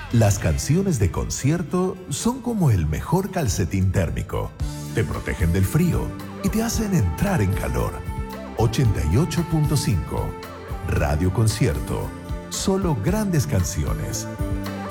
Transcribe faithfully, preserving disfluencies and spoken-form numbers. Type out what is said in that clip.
Las canciones de concierto son como el mejor calcetín térmico. Te protegen del frío y te hacen entrar en calor. ochenta y ocho punto cinco Radio Concierto. Solo grandes canciones.